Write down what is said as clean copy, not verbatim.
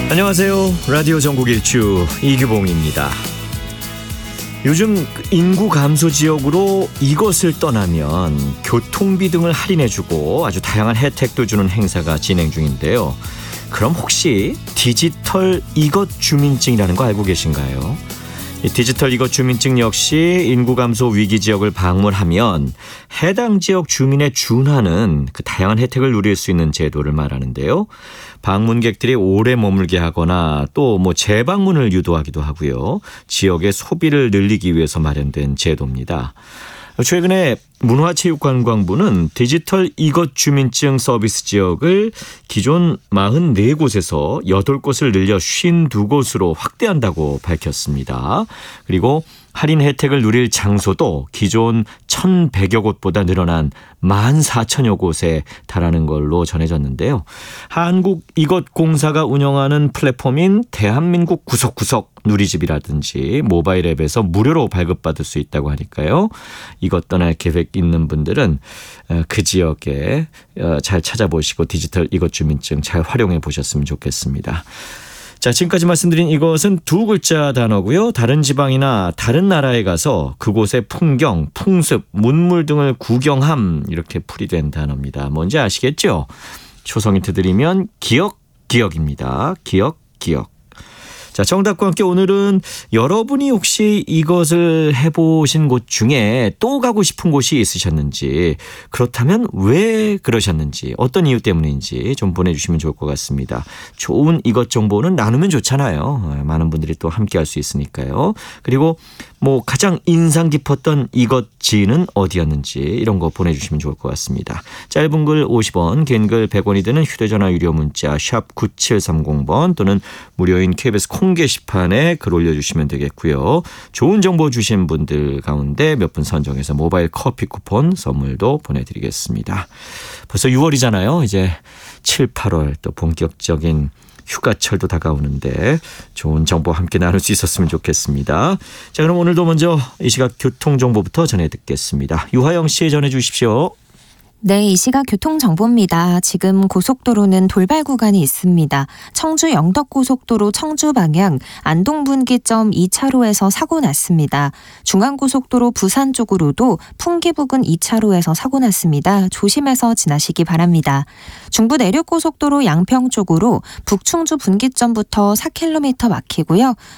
안녕하세요. 라디오 전국 일주 이규봉입니다. 요즘 인구 감소 지역으로 이것을 떠나면 교통비 등을 할인해주고 아주 다양한 혜택도 주는 행사가 진행 중인데요. 그럼 혹시 디지털 이것 주민증이라는 거 알고 계신가요? 이 디지털 이것 주민증 역시 인구 감소 위기 지역을 방문하면 해당 지역 주민에 준하는 그 다양한 혜택을 누릴 수 있는 제도를 말하는데요. 방문객들이 오래 머물게 하거나 또 재방문을 유도하기도 하고요. 지역의 소비를 늘리기 위해서 마련된 제도입니다. 최근에 문화체육관광부는 디지털 이것 주민증 서비스 지역을 기존 44곳에서 8곳을 늘려 52곳으로 확대한다고 밝혔습니다. 그리고 할인 혜택을 누릴 장소도 기존 1,100여 곳보다 늘어난 14,000여 곳에 달하는 걸로 전해졌는데요. 한국이것공사가 운영하는 플랫폼인 대한민국 구석구석 누리집이라든지 모바일 앱에서 무료로 발급받을 수 있다고 하니까요. 이것 떠날 계획 있는 분들은 그 지역에 잘 찾아보시고 디지털 이것 주민증 잘 활용해 보셨으면 좋겠습니다. 자, 지금까지 말씀드린 이것은 두 글자 단어고요. 다른 지방이나 다른 나라에 가서 그곳의 풍경, 풍습, 문물 등을 구경함 이렇게 풀이된 단어입니다. 뭔지 아시겠죠? 초성 힌트 드리면 기억입니다. 기억. 자, 정답과 함께 오늘은 여러분이 혹시 이것을 해보신 곳 중에 또 가고 싶은 곳이 있으셨는지, 그렇다면 왜 그러셨는지, 어떤 이유 때문인지 좀 보내주시면 좋을 것 같습니다. 좋은 이것 정보는 나누면 좋잖아요. 많은 분들이 또 함께 할 수 있으니까요. 그리고 가장 인상 깊었던 이것지는 어디였는지 이런 거 보내주시면 좋을 것 같습니다. 짧은 글 50원, 긴 글 100원이 드는 휴대전화 유료 문자 샵 9730번 또는 무료인 KBS 콩 게시판에 글 올려주시면 되겠고요. 좋은 정보 주신 분들 가운데 몇 분 선정해서 모바일 커피 쿠폰 선물도 보내드리겠습니다. 벌써 6월이잖아요. 이제 7, 8월 또 본격적인 휴가철도 다가오는데 좋은 정보 함께 나눌 수 있었으면 좋겠습니다. 자, 그럼 오늘도 먼저 이 시각 교통정보부터 전해 듣겠습니다. 유하영 씨 전해 주십시오. 네, 이 시각 교통정보입니다. 지금 고속도로는 돌발 구간이 있습니다. 청주 영덕고속도로 청주 방향 안동분기점 2차로에서 사고 났습니다. 중앙고속도로 부산 쪽으로도 풍기 부근 2차로에서 사고 났습니다. 조심해서 지나시기 바랍니다. 중부내륙고속도로 양평 쪽으로 북충주 분기점부터 4km 막히고요.